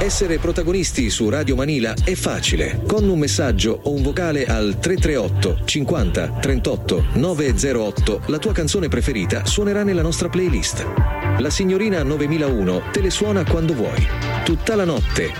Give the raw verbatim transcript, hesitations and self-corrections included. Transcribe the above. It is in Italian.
Essere protagonisti su Radio Manila è facile. Con un messaggio o un vocale al tre tre otto cinquanta trentotto novecentotto la tua canzone preferita suonerà nella nostra playlist. La signorina novemilauno te le suona quando vuoi. Tutta la notte,